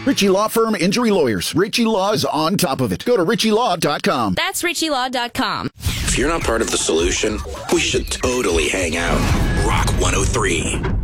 Ritchie Law Firm Injury Lawyers. Ritchie Law is on top of it. Go to ritchielaw.com. That's ritchielaw.com. If you're not part of the solution, we should totally hang out. Rock 103.